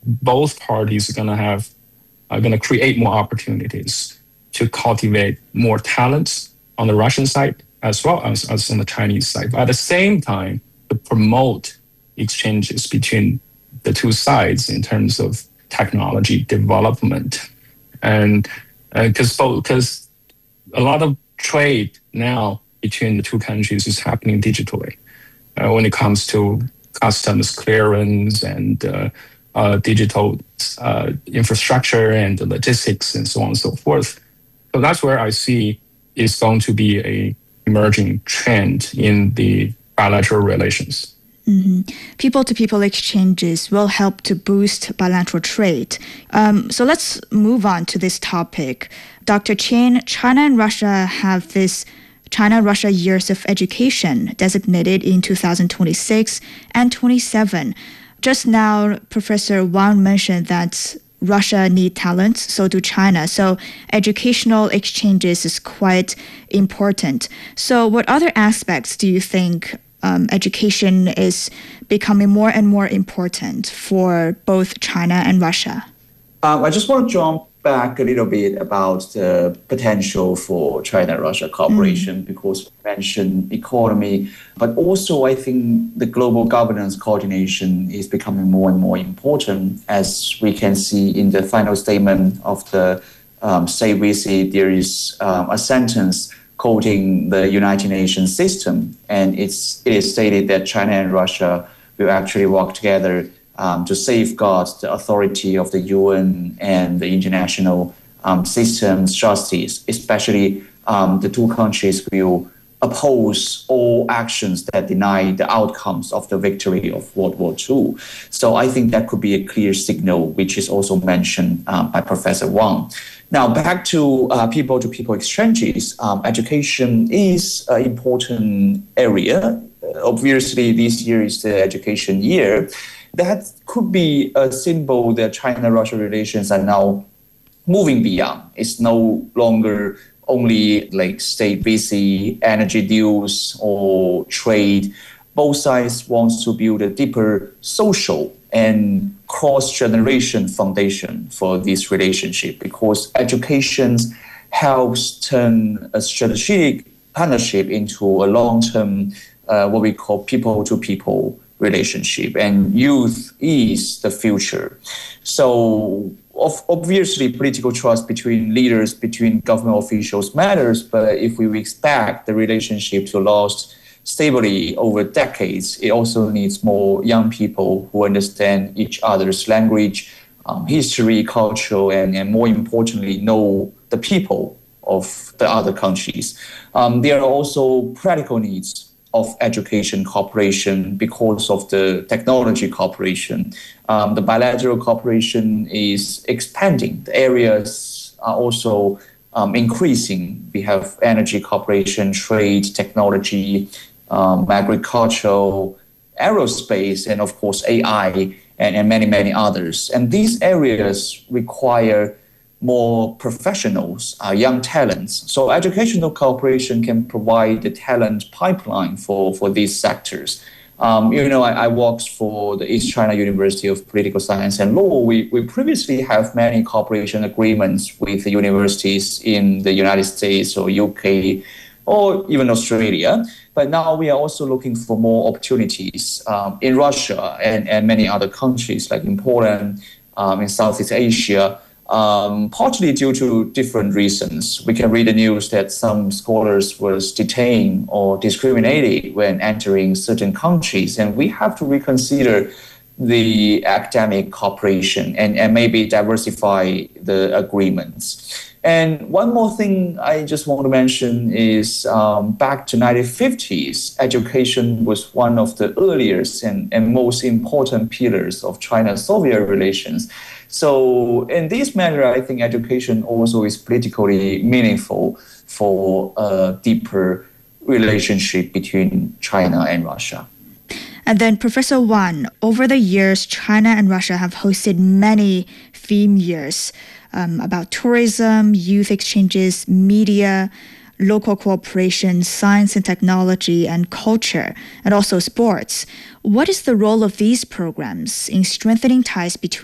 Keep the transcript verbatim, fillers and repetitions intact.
both parties are going to have are going to create more opportunities to cultivate more talents on the Russian side as well as, as on the Chinese side. But at the same time, to promote exchanges between the two sides in terms of technology development. And because uh, because a lot of trade now between the two countries is happening digitally uh, when it comes to customs clearance and uh, uh, digital uh, infrastructure and logistics and so on and so forth. So that's where I see is going to be a emerging trend in the bilateral relations. Mm-hmm. People-to-people exchanges will help to boost bilateral trade. Um, so let's move on to this topic. Doctor Chen, China and Russia have this China-Russia Years of Education designated in two thousand twenty-six and twenty-seven. Just now, Professor Wang mentioned that Russia needs talents, so do China. So educational exchanges is quite important. So what other aspects do you think um, education is becoming more and more important for both China and Russia? Um, I just want to jump back a little bit about the potential for China-Russia cooperation mm. because we mentioned economy, but also I think the global governance coordination is becoming more and more important. As we can see in the final statement of the um, state visit, there is um, a sentence quoting the United Nations system, and it's, it is stated that China and Russia will actually work together Um, to safeguard the authority of the U N and the international um, systems justice, especially um, the two countries will oppose all actions that deny the outcomes of the victory of World War Two. So I think that could be a clear signal, which is also mentioned um, by Professor Wang. Now, back to uh, people-to-people exchanges, um, education is an important area. Uh, obviously, this year is the education year. That could be a symbol that China-Russia relations are now moving beyond. It's no longer only like state busy, energy deals or trade. Both sides want to build a deeper social and cross-generation foundation for this relationship because education helps turn a strategic partnership into a long-term, uh, what we call people-to-people relationship, and youth is the future. So obviously political trust between leaders, between government officials matters, but if we expect the relationship to last stably over decades, it also needs more young people who understand each other's language, um, history, culture, and, and more importantly, know the people of the other countries. Um, there are also practical needs of education cooperation because of the technology cooperation. Um, the bilateral cooperation is expanding. The areas are also um, increasing. We have energy cooperation, trade, technology, um, agriculture, aerospace, and of course A I, and, and many, many others. And these areas require more professionals, uh, young talents. So educational cooperation can provide the talent pipeline for, for these sectors. Um, you know, I, I worked for the East China University of Political Science and Law. We, we previously have many cooperation agreements with the universities in the United States or U K or even Australia. But now we are also looking for more opportunities um, in Russia and, and many other countries like in Poland, um, in Southeast Asia. Um, partly due to different reasons. We can read the news that some scholars was detained or discriminated when entering certain countries, and we have to reconsider the academic cooperation and, and maybe diversify the agreements. And one more thing I just want to mention is um, back to nineteen fifties, education was one of the earliest and, and most important pillars of China-Soviet relations. So in this matter, I think education also is politically meaningful for a deeper relationship between China and Russia. And then Professor Wang, over the years, China and Russia have hosted many theme years um, about tourism, youth exchanges, media, local cooperation, science and technology, and culture, and also sports. What is the role of these programs in strengthening ties between